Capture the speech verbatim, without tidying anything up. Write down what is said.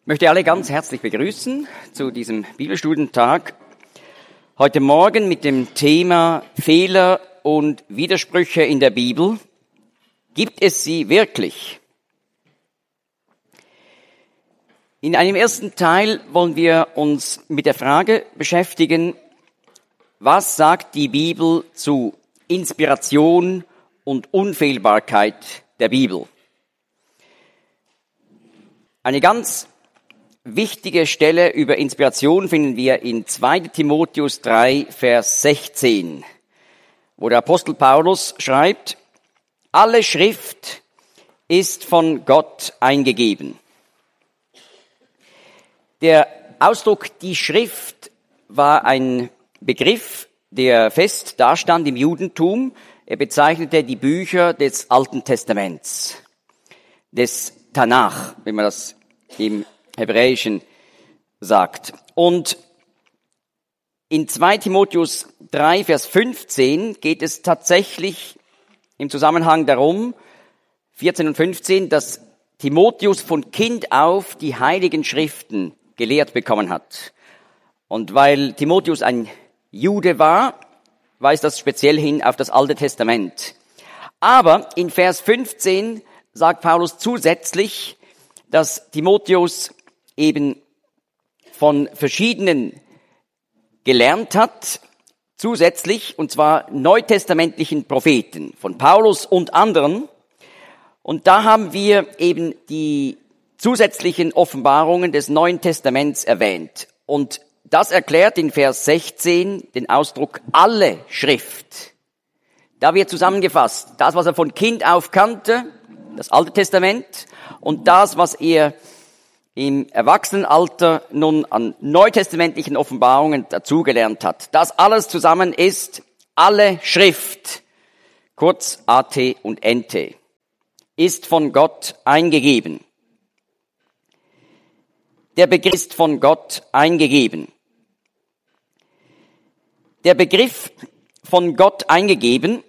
möchte alle ganz herzlich begrüßen zu diesem Bibelstudientag. Heute Morgen mit dem Thema Fehler und Widersprüche in der Bibel. Gibt es sie wirklich? In einem ersten Teil wollen wir uns mit der Frage beschäftigen, was sagt die Bibel zu Inspiration und Unfehlbarkeit der Bibel? Eine ganz wichtige Stelle über Inspiration finden wir in zweiter Timotheus drei, Vers sechzehn, wo der Apostel Paulus schreibt, alle Schrift ist von Gott eingegeben. Der Ausdruck die Schrift war ein Begriff, der fest dastand im Judentum. Er bezeichnete die Bücher des Alten Testaments, des Tanach, wenn man das im Hebräischen sagt. Und in zweiter Timotheus drei, Vers fünfzehn geht es tatsächlich im Zusammenhang darum, vierzehn und fünfzehn, dass Timotheus von Kind auf die Heiligen Schriften gelehrt bekommen hat. Und weil Timotheus ein Jude war, weist das speziell hin auf das Alte Testament. Aber in Vers fünfzehn sagt Paulus zusätzlich, dass Timotheus eben von verschiedenen gelernt hat, zusätzlich, und zwar neutestamentlichen Propheten, von Paulus und anderen. Und da haben wir eben die zusätzlichen Offenbarungen des Neuen Testaments erwähnt. Und das erklärt in Vers sechzehn den Ausdruck alle Schrift. Da wird zusammengefasst, das, was er von Kind auf kannte, das Alte Testament, und das, was er im Erwachsenenalter nun an neutestamentlichen Offenbarungen dazugelernt hat. Das alles zusammen ist alle Schrift, kurz A T und N T, ist von Gott eingegeben. Der Begriff ist von Gott eingegeben. Der Begriff von Gott eingegeben